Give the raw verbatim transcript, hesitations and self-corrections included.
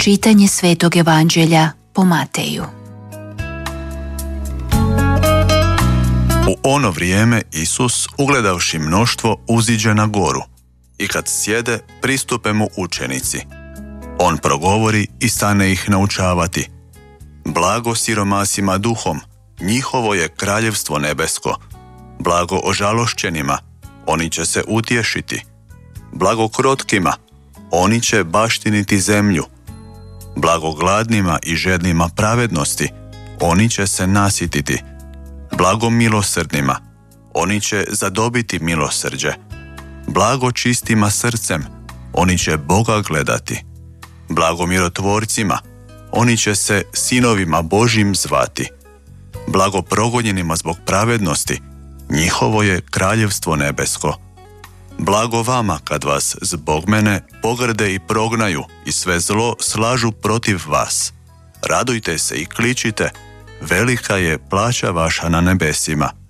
Čitanje Svetog Evanđelja po Mateju. U ono vrijeme Isus, ugledavši mnoštvo, uziđe na goru i kad sjede, pristupe mu učenici. On progovori i stane ih naučavati. Blago siromasima duhom, njihovo je kraljevstvo nebesko. Blago ožalošćenima, oni će se utješiti. Blago krotkima, oni će baštiniti zemlju. Blago gladnima i žednima pravednosti, oni će se nasititi. Blago milosrdnima, oni će zadobiti milosrđe. Blago čistima srcem, oni će Boga gledati. Blago mirotvorcima, oni će se sinovima Božjim zvati. Blago progonjenima zbog pravednosti, njihovo je kraljevstvo nebesko. Blago vama kad vas zbog mene pogrde i prognaju i sve zlo slažu protiv vas. Radujte se i kličite, velika je plaća vaša na nebesima.